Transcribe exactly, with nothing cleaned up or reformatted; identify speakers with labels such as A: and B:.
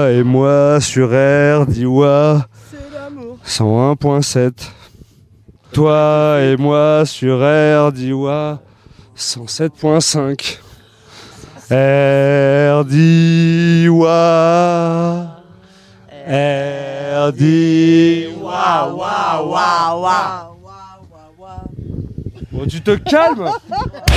A: Toi et moi sur R D I W A cent un point sept. Toi et moi sur R D I W A cent sept point cinq. R D I W A R D I W A wa wa wa. Bon, tu te calmes.